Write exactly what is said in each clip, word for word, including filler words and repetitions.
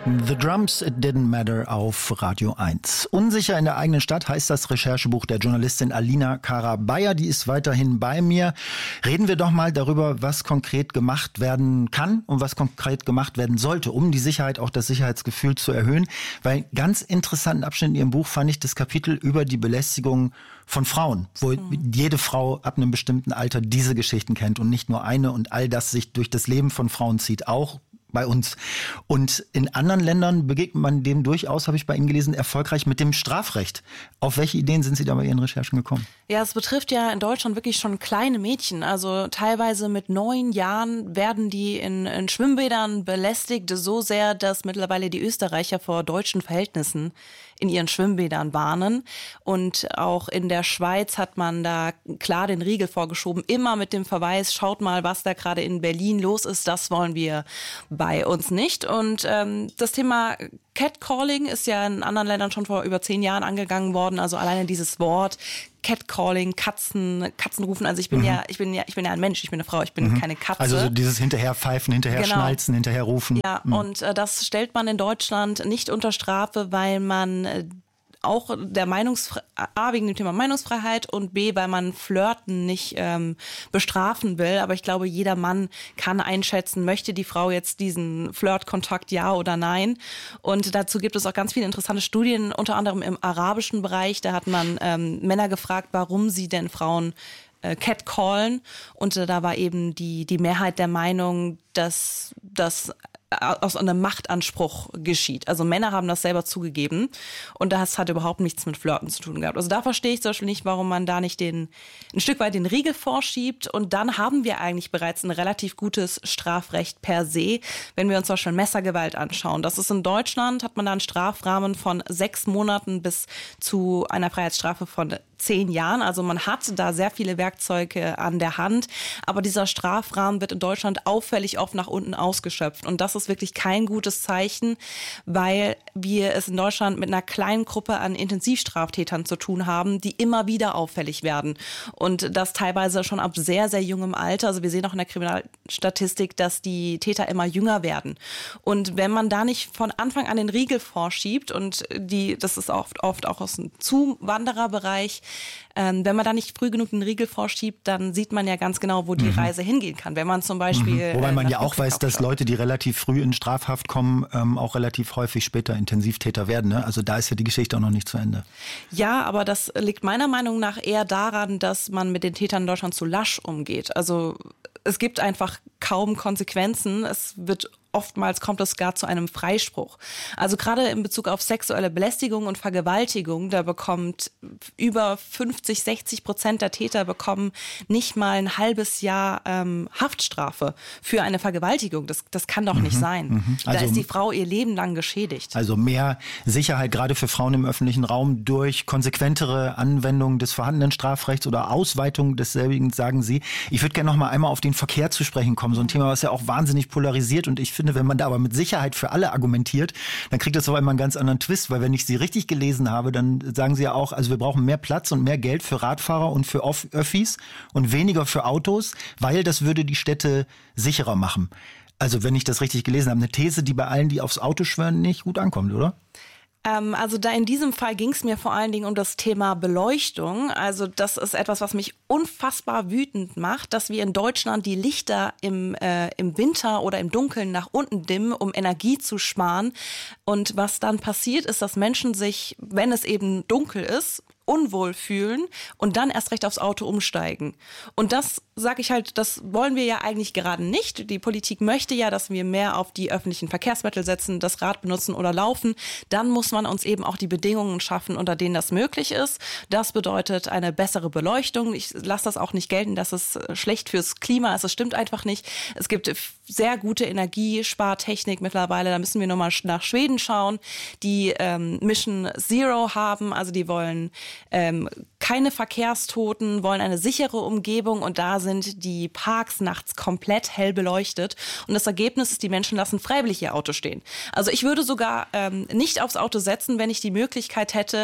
The Drums, It Didn't Matter auf Radio eins. Unsicher in der eigenen Stadt heißt das Recherchebuch der Journalistin Alina Cara-Beyer. Die ist weiterhin bei mir. Reden wir doch mal darüber, was konkret gemacht werden kann und was konkret gemacht werden sollte, um die Sicherheit, auch das Sicherheitsgefühl zu erhöhen. Weil ganz interessanten Abschnitt in Ihrem Buch fand ich das Kapitel über die Belästigung von Frauen, wo mhm. jede Frau ab einem bestimmten Alter diese Geschichten kennt und nicht nur eine und all das sich durch das Leben von Frauen zieht, auch bei uns. Und in anderen Ländern begegnet man dem durchaus, habe ich bei Ihnen gelesen, erfolgreich mit dem Strafrecht. Auf welche Ideen sind Sie da bei Ihren Recherchen gekommen? Ja, es betrifft ja in Deutschland wirklich schon kleine Mädchen. Also teilweise mit neun Jahren werden die in, in Schwimmbädern belästigt, so sehr, dass mittlerweile die Österreicher vor deutschen Verhältnissen in ihren Schwimmbädern warnen. Und auch in der Schweiz hat man da klar den Riegel vorgeschoben, immer mit dem Verweis, schaut mal, was da gerade in Berlin los ist, das wollen wir bei uns nicht. Und ähm, das Thema Catcalling ist ja in anderen Ländern schon vor über zehn Jahren angegangen worden. Also alleine dieses Wort Catcalling, Katzen, Katzen rufen. Also ich bin mhm. ja, ich bin ja, ich bin ja ein Mensch, ich bin eine Frau, ich bin mhm. keine Katze. Also so dieses Hinterherpfeifen, hinterherschnalzen, genau. hinterherrufen. Ja, mhm. und äh, das stellt man in Deutschland nicht unter Strafe, weil man äh, auch der Meinungsfreiheit, A, wegen dem Thema Meinungsfreiheit und B, weil man Flirten nicht ähm, bestrafen will. Aber ich glaube, jeder Mann kann einschätzen, möchte die Frau jetzt diesen Flirtkontakt, ja oder nein. Und dazu gibt es auch ganz viele interessante Studien, unter anderem im arabischen Bereich. Da hat man ähm, Männer gefragt, warum sie denn Frauen äh, catcallen. Und äh, da war eben die, die Mehrheit der Meinung, dass das aus einem Machtanspruch geschieht. Also Männer haben das selber zugegeben und das hat überhaupt nichts mit Flirten zu tun gehabt. Also da verstehe ich zum Beispiel nicht, warum man da nicht den, ein Stück weit den Riegel vorschiebt und dann haben wir eigentlich bereits ein relativ gutes Strafrecht per se, wenn wir uns zum Beispiel Messergewalt anschauen. Das ist in Deutschland, hat man da einen Strafrahmen von sechs Monaten bis zu einer Freiheitsstrafe von zehn Jahren. Also man hat da sehr viele Werkzeuge an der Hand, aber dieser Strafrahmen wird in Deutschland auffällig oft nach unten ausgeschöpft und das ist wirklich kein gutes Zeichen, weil wir es in Deutschland mit einer kleinen Gruppe an Intensivstraftätern zu tun haben, die immer wieder auffällig werden und das teilweise schon ab sehr, sehr jungem Alter. Also wir sehen auch in der Kriminalstatistik, dass die Täter immer jünger werden und wenn man da nicht von Anfang an den Riegel vorschiebt und die, das ist oft, oft auch aus dem Zuwandererbereich, Ähm, wenn man da nicht früh genug den Riegel vorschiebt, dann sieht man ja ganz genau, wo die mhm. Reise hingehen kann. Wenn man zum Beispiel... Mhm. Wobei man äh, ja auch weiß, dass Leute, die relativ früh in Strafhaft kommen, ähm, auch relativ häufig später Intensivtäter werden. Ne? Also da ist ja die Geschichte auch noch nicht zu Ende. Ja, aber das liegt meiner Meinung nach eher daran, dass man mit den Tätern in Deutschland zu lasch umgeht. Also es gibt einfach kaum Konsequenzen. Es wird oftmals kommt es gar zu einem Freispruch. Also gerade in Bezug auf sexuelle Belästigung und Vergewaltigung, da bekommt über fünfzig, sechzig Prozent der Täter bekommen nicht mal ein halbes Jahr ähm, Haftstrafe für eine Vergewaltigung. Das, das kann doch mhm, nicht sein. Mhm. Also, da ist die Frau ihr Leben lang geschädigt. Also mehr Sicherheit gerade für Frauen im öffentlichen Raum durch konsequentere Anwendung des vorhandenen Strafrechts oder Ausweitung desselbigen, sagen Sie. Ich würde gerne noch mal einmal auf den Verkehr zu sprechen kommen. So ein Thema, was ja auch wahnsinnig polarisiert und ich finde, wenn man da aber mit Sicherheit für alle argumentiert, dann kriegt das auf einmal einen ganz anderen Twist, weil wenn ich Sie richtig gelesen habe, dann sagen Sie ja auch, also wir brauchen mehr Platz und mehr Geld für Radfahrer und für Öffis und weniger für Autos, weil das würde die Städte sicherer machen. Also wenn ich das richtig gelesen habe, eine These, die bei allen, die aufs Auto schwören, nicht gut ankommt, oder? Ähm, also da in diesem Fall ging es mir vor allen Dingen um das Thema Beleuchtung. Also das ist etwas, was mich unfassbar wütend macht, dass wir in Deutschland die Lichter im, äh, im Winter oder im Dunkeln nach unten dimmen, um Energie zu sparen. Und was dann passiert, ist, dass Menschen sich, wenn es eben dunkel ist, unwohl fühlen und dann erst recht aufs Auto umsteigen. Und das sage ich halt, das wollen wir ja eigentlich gerade nicht. Die Politik möchte ja, dass wir mehr auf die öffentlichen Verkehrsmittel setzen, das Rad benutzen oder laufen. Dann muss man uns eben auch die Bedingungen schaffen, unter denen das möglich ist. Das bedeutet eine bessere Beleuchtung. Ich lasse das auch nicht gelten, dass es schlecht fürs Klima ist. Das stimmt einfach nicht. Es gibt sehr gute Energiespartechnik mittlerweile. Da müssen wir nochmal nach Schweden schauen, die ähm, Mission Zero haben. Also die wollen ähm, keine Verkehrstoten, wollen eine sichere Umgebung und da sind die Parks nachts komplett hell beleuchtet und das Ergebnis ist, die Menschen lassen freiwillig ihr Auto stehen. Also ich würde sogar ähm, nicht aufs Auto setzen, wenn ich die Möglichkeit hätte,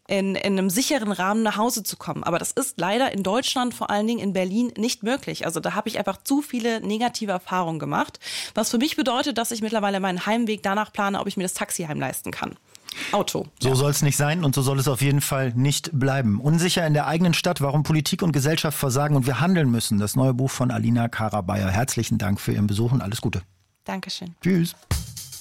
in, in einem sicheren Rahmen nach Hause zu kommen. Aber das ist leider in Deutschland, vor allen Dingen in Berlin, nicht möglich. Also da habe ich einfach zu viele negative Erfahrungen gemacht, was für mich bedeutet, dass ich mittlerweile meinen Heimweg danach plane, ob ich mir das Taxiheim leisten kann. Auto. So ja. soll es nicht sein und so soll es auf jeden Fall nicht bleiben. Unsicher in der eigenen Stadt, warum Politik und Gesellschaft versagen und wir handeln müssen. Das neue Buch von Alina Kara-Beyer. Herzlichen Dank für Ihren Besuch und alles Gute. Dankeschön. Tschüss.